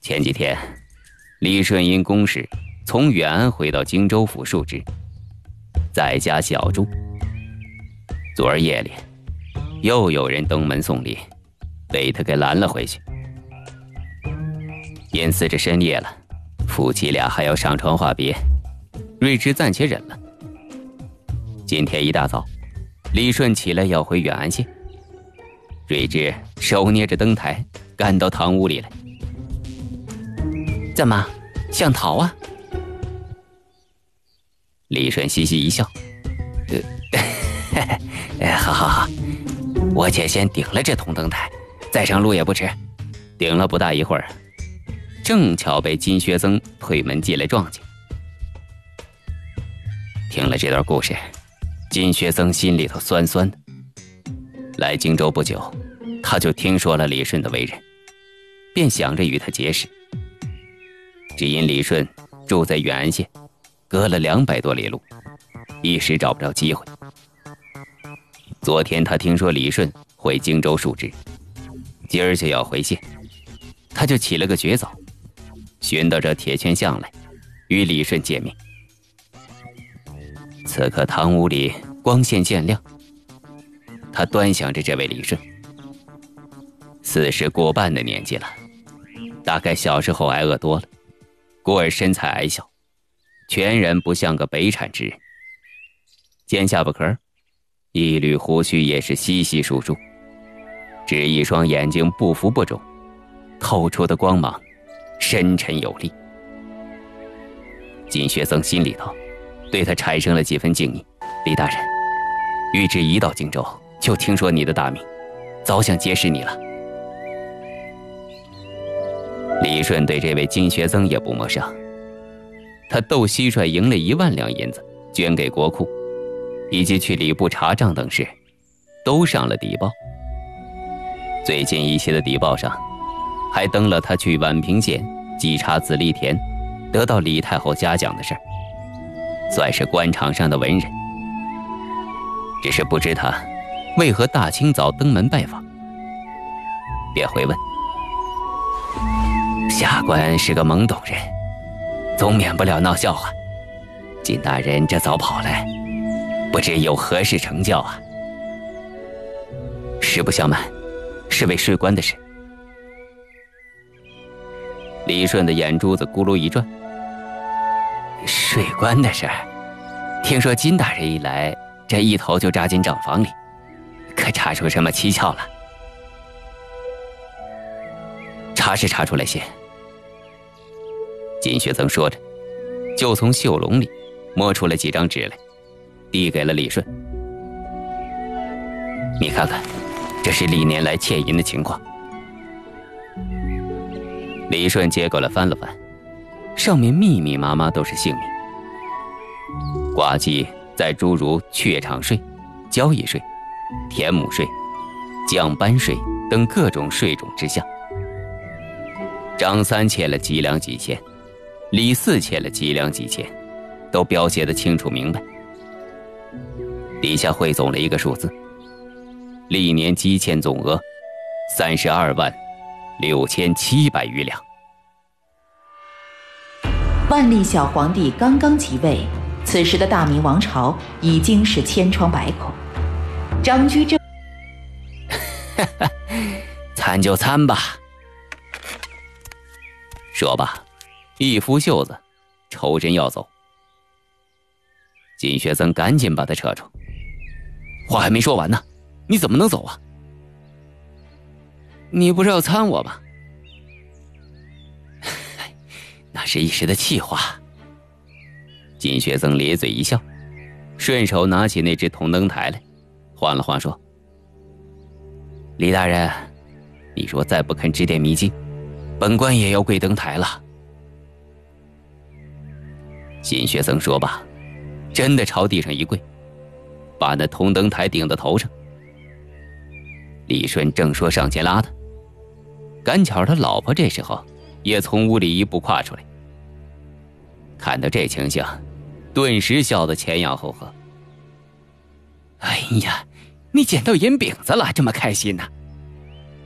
前几天，李顺因公事从远安回到荆州府述职，在家小住。昨儿夜里，又有人登门送礼，被他给拦了回去。眼思着深夜了，夫妻俩还要上床话别，睿智暂且忍了。今天一大早，李顺起来要回远安县，睿智手捏着灯台赶到堂屋里来。怎么想逃啊？李顺嘻嘻一笑，好，我且先顶了这铜灯台，再上路也不迟。顶了不大一会儿，正巧被金学僧推门进来撞见。听了这段故事，金学僧心里头酸酸的。来荆州不久，他就听说了李顺的为人，便想着与他结识。只因李顺住在远安县，隔了200多里路，一时找不着机会。昨天他听说李顺回荆州述职，今儿就要回县，他就起了个绝早，寻到这铁圈巷来，与李顺见面。此刻堂屋里光线渐亮，他端详着这位李顺，40过半的年纪了，大概小时候挨饿多了，故而身材矮小，全然不像个北产之人。尖下巴壳，一缕胡须也是稀稀疏疏，只一双眼睛不浮不肿，透出的光芒深沉有力。金学僧心里头对他产生了几分敬意。李大人，尉迟一到荆州就听说你的大名，早想结识你了。李顺对这位金学僧也不陌生，他斗蟋蟀赢了1万两银子，捐给国库，以及去礼部查账等事，都上了底报。最近一些的底报上，还登了他去宛平县稽查紫荔田，得到李太后嘉奖的事儿，算是官场上的文人。只是不知他为何大清早登门拜访，便回问：下官是个懵懂人，总免不了闹笑话。金大人这早跑来，不知有何事成教啊？实不相瞒，是为税关的事。李顺的眼珠子咕噜一转，税关的事儿，听说金大人一来，这一头就扎进账房里，可查出什么蹊跷了？查是查出来些。金学僧说着，就从袖笼里摸出了几张纸来，递给了李顺。你看看，这是历年来欠银的情况。李顺接过来翻了翻，上面密密麻麻都是姓名，挂记在诸如榷场税、交易税、田亩税、降班税等各种税种之下。张三欠了几两几钱，李四欠了几两几钱，都标写得清楚明白。底下汇总了一个数字，历年积欠总额32万6700余两。 万历小皇帝刚刚即位，此时的大明王朝已经是千疮百孔。张居正， 参就参吧。说罢，一拂袖子，抽身要走。金学僧赶紧把他扯住：话还没说完呢，你怎么能走啊？你不是要参我吗？那是一时的气话。金学僧咧嘴一笑，顺手拿起那只铜灯台来，晃了晃说：李大人，你若再不肯指点迷津，本官也要跪登台了。金学僧说罢，真的朝地上一跪，把那铜灯台顶到头上。李顺正说上前拉他，赶巧他老婆这时候也从屋里一步跨出来，看到这情形，顿时笑得前仰后合。哎呀，你捡到银饼子了，这么开心呢？